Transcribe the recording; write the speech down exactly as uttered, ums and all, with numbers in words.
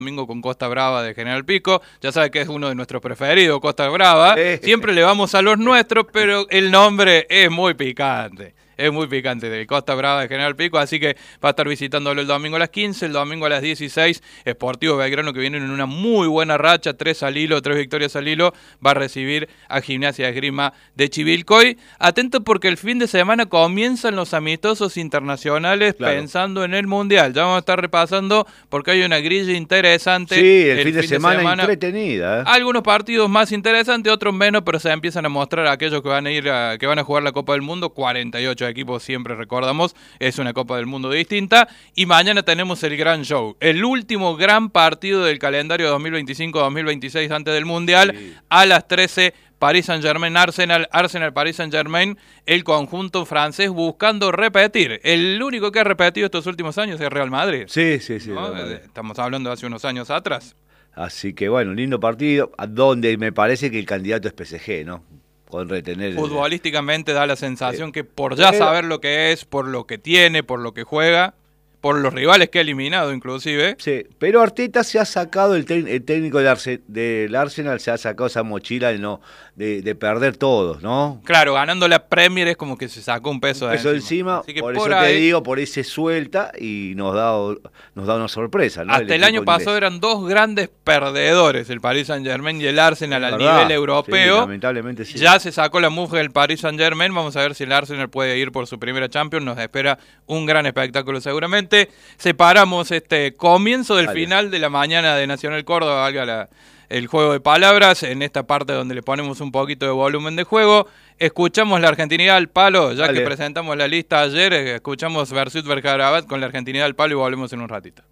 domingo con Costa Brava de General Pico. Ya sabe que es uno de nuestros preferidos, Costa Brava. Siempre le vamos a los nuestros, pero el nombre es muy picante. Es muy picante, de Costa Brava de General Pico, así que va a estar visitándolo el domingo a las quince, el domingo a las dieciséis, Sportivo Belgrano, que viene en una muy buena racha, tres al hilo, tres victorias al hilo, va a recibir a Gimnasia de Esgrima de Chivilcoy. Atento porque el fin de semana comienzan los amistosos internacionales, claro, pensando en el Mundial. Ya vamos a estar repasando porque hay una grilla interesante. Sí, el, el fin, de, fin semana de semana entretenida. ¿eh? Algunos partidos más interesantes, otros menos, pero se empiezan a mostrar a aquellos que van a ir a, que van a jugar la Copa del Mundo, cuarenta y ocho equipos, siempre recordamos, es una Copa del Mundo distinta, y mañana tenemos el gran show, el último gran partido del calendario dos mil veinticinco dos mil veintiséis antes del Mundial, sí, a las trece, Paris Saint-Germain, Arsenal, Arsenal, Paris Saint-Germain, el conjunto francés buscando repetir. El único que ha repetido estos últimos años es Real Madrid. Sí, sí, sí. ¿No? Estamos hablando de hace unos años atrás. Así que bueno, lindo partido, donde me parece que el candidato es P S G, ¿no? Con retener. Futbolísticamente da la sensación eh, que por ya pero, saber lo que es, por lo que tiene, por lo que juega, por los rivales que ha eliminado inclusive. Sí, pero Arteta se ha sacado, el, el técnico del, Arse, del Arsenal se ha sacado esa mochila de, no, de, de perder todos, ¿no? Claro, ganando la Premier es como que se sacó un peso un de peso encima. encima, por, por eso ahí, te digo, por ese suelta y nos da, nos da una sorpresa, ¿no? Hasta el, el año pasado eran dos grandes perdedores, el Paris Saint-Germain y el Arsenal al verdad, nivel europeo. Sí, lamentablemente sí. Ya se sacó la mujer del Paris Saint-Germain, vamos a ver si el Arsenal puede ir por su primera Champions, nos espera un gran espectáculo seguramente. Separamos este comienzo del vale. final de la mañana de Nacional Córdoba, valga la, el juego de palabras, en esta parte donde le ponemos un poquito de volumen de juego. Escuchamos la Argentinidad al palo, ya vale. que presentamos la lista ayer, escuchamos Versuit Vergarabat con la Argentinidad al palo y volvemos en un ratito.